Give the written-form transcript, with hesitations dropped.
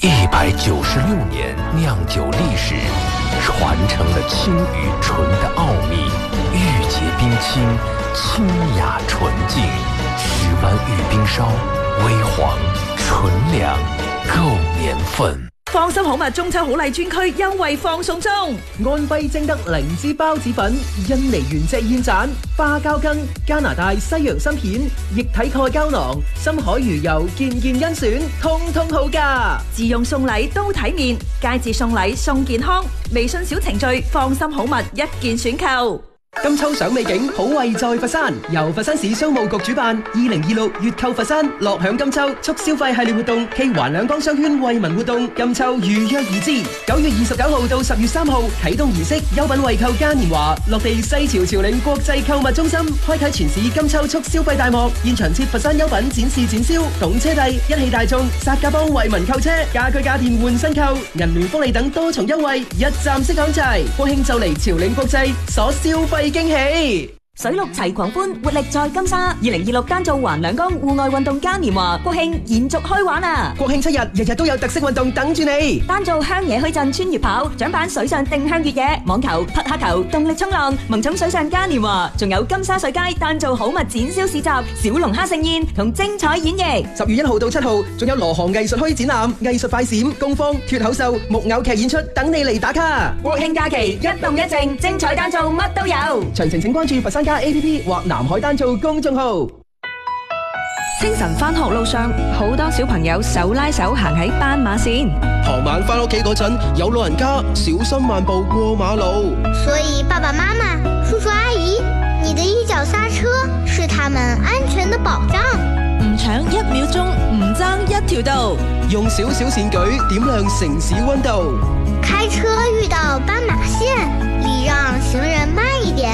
196年酿酒历史，传承了清与纯的奥秘，玉洁冰清，清雅纯净，石湾玉冰烧，微黄纯良，够年份。 放心好物中秋好禮專區優惠放送中， 安徽精德靈芝包子粉、印尼原隻燕盞、花膠羹、加拿大西洋參片、液體鈣膠囊、深海魚油件件甄選，通通好價。 自用送禮都體面，佳節送禮送健康。微信小程序放心好物一件選購。 金秋賞美景，好惠在佛山。由佛山市商務局主辦，2026粵購佛山，樂享金秋促消費系列活動暨環兩江商圈惠民活動，金秋如約而至。9月29號到10月3號啟動儀式，優品惠購嘉年華落地西樵朝領國際購物中心，開啟全市金秋促消費大幕。現場設佛山優品展示展銷，懂車帝、一汽大眾、薩價幫惠民購車，家居家電換新購，銀聯福利等多重優惠，一站式享齊。國慶就嚟朝領國際，所消費驚喜。 水陸齊狂歡，活力在金沙。2026丹灶環兩江戶外運動嘉年華，國慶延續開玩啊！ 國慶7日，日日都有特色運動等住你。 丹灶鄉野墟鎮穿越跑，獎板水上定向越野、網球、匹克球、動力衝浪、萌寵水上嘉年華，仲有金沙水街丹灶好物展銷市集、小龍蝦盛宴同精彩演繹。 10月1號到7號，仲有羅河藝術墟展覽、藝術快閃、工坊、脫口秀、木偶劇演出，等你嚟打卡。 國慶假期一動一靜，精彩丹灶乜都有。 詳情請關注佛山家 APP 或南海丹灶公眾號。 清晨返學路上，好多小朋友手拉手行喺斑馬線。 傍晚返屋企嗰陣，有老人家小心慢步過馬路。 所以爸爸媽媽、叔叔阿姨，你的一腳剎車是他們安全的保障。 唔搶1秒鐘，唔爭一條道。 用少少善舉點亮城市溫度。